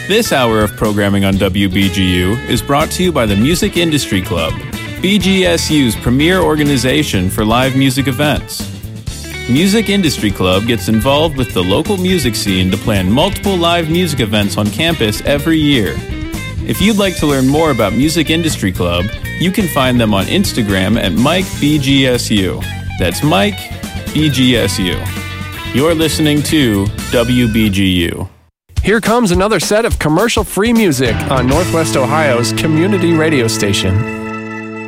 This hour of programming on WBGU is brought to you by the Music Industry Club, BGSU's premier organization for live music events. Music Industry Club gets involved with the local music scene to plan multiple live music events on campus every year. If you'd like to learn more about Music Industry Club, you can find them on Instagram at MikeBGSU. That's Mike BGSU. You're listening to WBGU. Here comes another set of commercial-free music on Northwest Ohio's community radio station.